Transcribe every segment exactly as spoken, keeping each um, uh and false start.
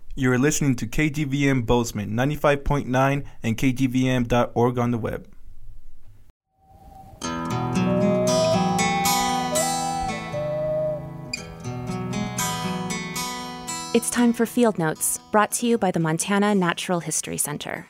You are listening to K G V M Bozeman ninety-five point nine and K G V M dot org on the web. It's time for Field Notes, brought to you by the Montana Natural History Center.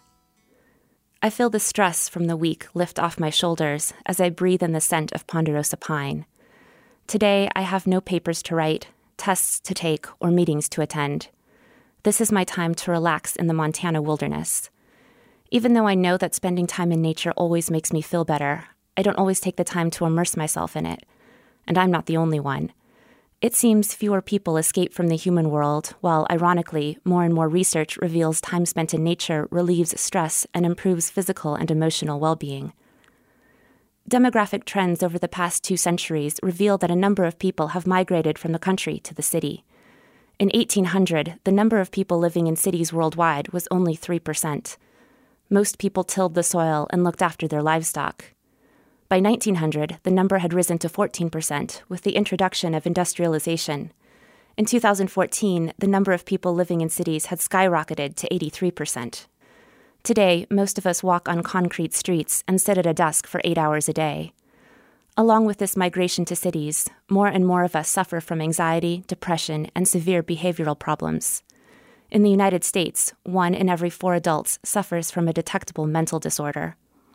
I feel the stress from the week lift off my shoulders as I breathe in the scent of ponderosa pine. Today, I have no papers to write, tests to take, or meetings to attend. This is my time to relax in the Montana wilderness. Even though I know that spending time in nature always makes me feel better, I don't always take the time to immerse myself in it. And I'm not the only one. It seems fewer people escape from the human world, while, ironically, more and more research reveals time spent in nature relieves stress and improves physical and emotional well-being. Demographic trends over the past two centuries reveal that a number of people have migrated from the country to the city. In eighteen hundred, the number of people living in cities worldwide was only three percent. Most people tilled the soil and looked after their livestock. By nineteen hundred, the number had risen to fourteen percent with the introduction of industrialization. In two thousand fourteen, the number of people living in cities had skyrocketed to eighty-three percent. Today, most of us walk on concrete streets and sit at a desk for eight hours a day. Along with this migration to cities, more and more of us suffer from anxiety, depression, and severe behavioral problems. In the United States, one in every four adults suffers from a detectable mental disorder.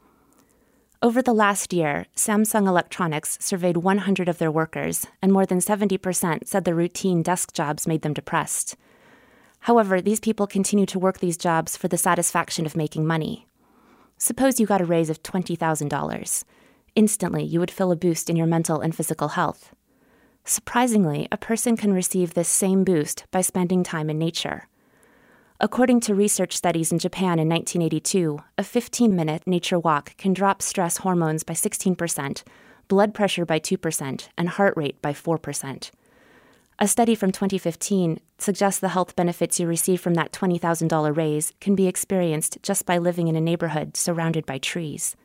Over the last year, Samsung Electronics surveyed one hundred of their workers, and more than seventy percent said the routine desk jobs made them depressed. However, these people continue to work these jobs for the satisfaction of making money. Suppose you got a raise of twenty thousand dollars. Instantly, you would feel a boost in your mental and physical health. Surprisingly, a person can receive this same boost by spending time in nature. According to research studies in Japan in nineteen eighty-two, a fifteen-minute nature walk can drop stress hormones by sixteen percent, blood pressure by two percent, and heart rate by four percent. A study from twenty fifteen suggests the health benefits you receive from that twenty thousand dollars raise can be experienced just by living in a neighborhood surrounded by trees.